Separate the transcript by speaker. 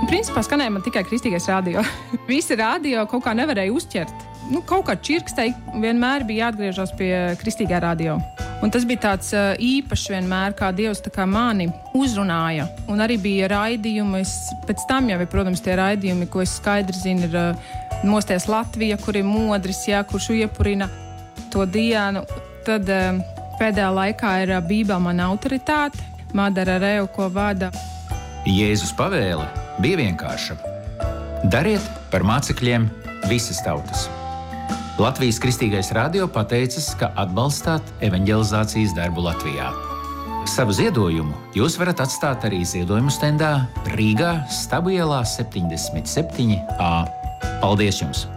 Speaker 1: Principā skanēja man tikai kristīgais radio. Visi radio kaut kā nevarēja uzķert. Kaut kā čirkstei vienmēr bija jāatgriežas pie kristīgā radio. Un tas bija tāds īpašs vienmēr, kā Dievs tā kā mani uzrunāja. Un arī bija raidījumi, pēc tam jau, protams, tie raidījumi, ko es skaidri zinu, ir Mosties Latvija, kur ir modris, kurš iepurina to dienu. Tad pēdējā laikā ir Bībele mana autoritāte, Madara Reu, ko vada.
Speaker 2: Jēzus pavēle bija vienkārša. Dariet par mācekļiem visas tautas. Latvijas Kristīgais radio pateicas, ka atbalstāt evanģelizācijas darbu Latvijā. Savu ziedojumu jūs varat atstāt arī ziedojumu stendā Rīgā, Stabu ielā 77A. Paldies jums!